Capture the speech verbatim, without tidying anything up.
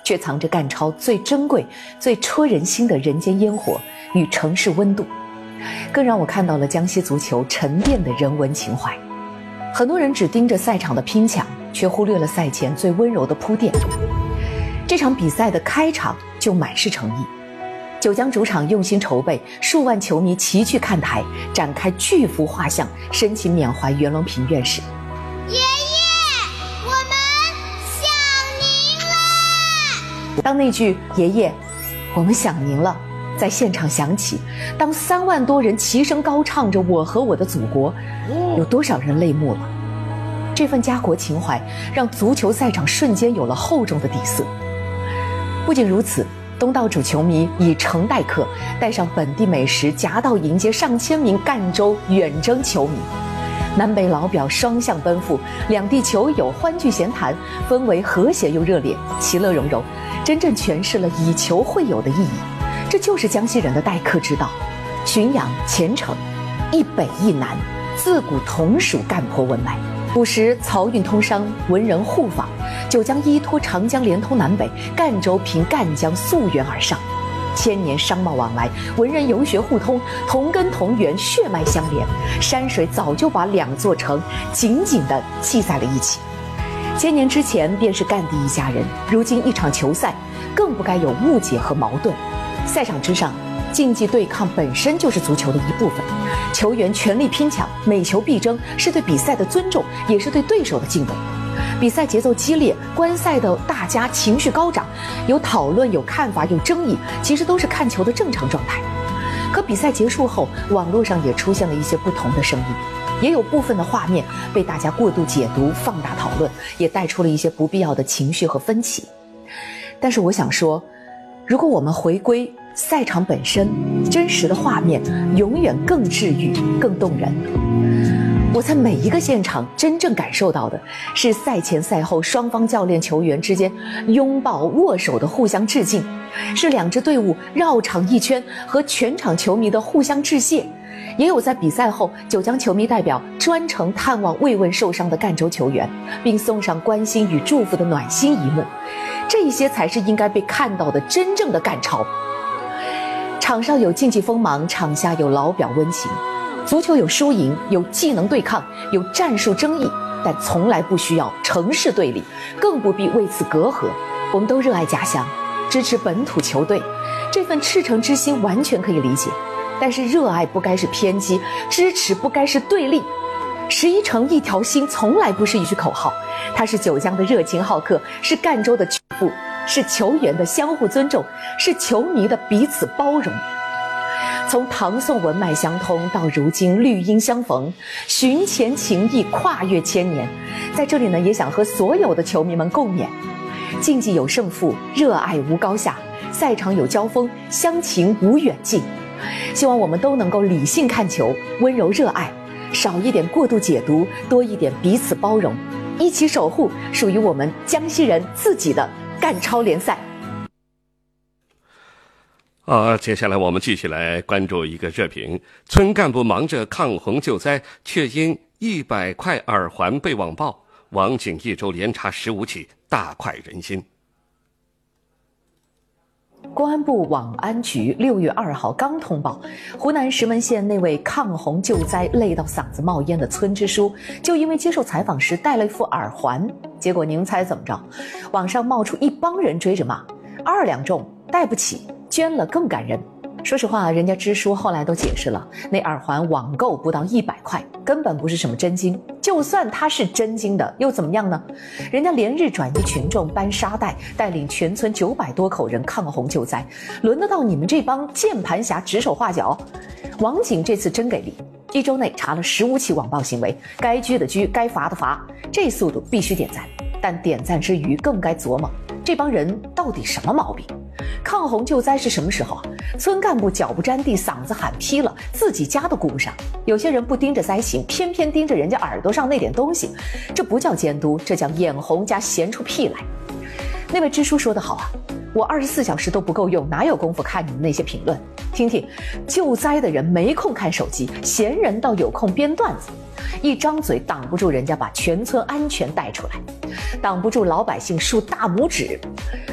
却藏着赣超最珍贵、最戳人心的人间烟火与城市温度，更让我看到了江西足球沉淀的人文情怀。很多人只盯着赛场的拼抢，却忽略了赛前最温柔的铺垫。这场比赛的开场就满是诚意，九江主场用心筹备，数万球迷齐聚看台，展开巨幅画像，深情缅怀袁隆平院士。 爷爷，我们想您了。 当那句“爷爷，我们想您了”在现场响起，当三万多人齐声高唱着“我和我的祖国”，有多少人泪目了？这份家国情怀让足球赛场瞬间有了厚重的底色。不仅如此，东道主球迷以诚待客，带上本地美食夹道迎接上千名赣州远征球迷。南北老表双向奔赴，两地球友欢聚闲谈，氛围和谐又热烈，其乐融融，真正诠释了以球会友的意义。这就是江西人的待客之道，浔阳虔诚，一北一南，自古同属赣颇文脉。古时漕运通商，文人互访，九江依托长江连通南北，赣州凭赣江溯源而上，千年商贸往来，文人游学互通，同根同源，血脉相连，山水早就把两座城紧紧地系在了一起。千年之前便是赣地一家人，如今一场球赛更不该有误解和矛盾。赛场之上，竞技对抗本身就是足球的一部分，球员全力拼抢，每球必争，是对比赛的尊重，也是对对手的敬畏。比赛节奏激烈，观赛的大家情绪高涨，有讨论，有看法，有争议，其实都是看球的正常状态。可比赛结束后，网络上也出现了一些不同的声音，也有部分的画面被大家过度解读、放大讨论，也带出了一些不必要的情绪和分歧。但是我想说，如果我们回归赛场本身，真实的画面永远更治愈、更动人。我在每一个现场真正感受到的是赛前赛后双方教练球员之间拥抱握手的互相致敬，是两支队伍绕场一圈和全场球迷的互相致谢，也有在比赛后九江球迷代表专程探望慰问受伤的赣州球员，并送上关心与祝福的暖心一幕。这些才是应该被看到的真正的赣超。场上有竞技锋芒，场下有老表温情。足球有输赢，有技能对抗，有战术争议，但从来不需要城市对立，更不必为此隔阂。我们都热爱家乡，支持本土球队，这份赤诚之心完全可以理解。但是热爱不该是偏激，支持不该是对立。十一城一条心从来不是一句口号，它是九江的热情好客，是赣州的全部，是球员的相互尊重，是球迷的彼此包容。从唐宋文脉相通到如今绿荫相逢，寻前情谊跨越千年。在这里呢，也想和所有的球迷们共勉：竞技有胜负，热爱无高下；赛场有交锋，乡情无远近。希望我们都能够理性看球，温柔热爱，少一点过度解读，多一点彼此包容，一起守护属于我们江西人自己的赣超联赛。 啊，接下来我们继续来关注一个热评：村干部忙着抗洪救灾，却因一百块耳环被网暴，网警一周连查十五起，大快人心。 公安部网安局六月二号刚通报，湖南石门县那位抗洪救灾累到嗓子冒烟的村支书，就因为接受采访时戴了一副耳环，结果您猜怎么着？网上冒出一帮人追着骂，二两重，戴不起，捐了更感人。说实话，人家支书后来都解释了，那耳环网购不到一百块，根本不是什么真金。就算它是真金的，又怎么样呢？人家连日转移群众，搬沙袋，带领全村九百多口人抗洪救灾，轮得到你们这帮键盘侠指手画脚？网警这次真给力，一周内查了十五起网暴行为，该拘的拘，该罚的罚，这速度必须点赞。但点赞之余，更该琢磨这帮人到底什么毛病？抗洪救灾是什么时候啊？村干部脚不沾地，嗓子喊劈了，自己家都顾不上。有些人不盯着灾情，偏偏盯着人家耳朵上那点东西，这不叫监督，这叫眼红加闲出屁来。那位支书说得好啊，我二十四小时都不够用，哪有功夫看你们那些评论？听听，救灾的人没空看手机，闲人倒有空编段子。一张嘴挡不住人家把全村安全带出来，挡不住老百姓竖大拇指。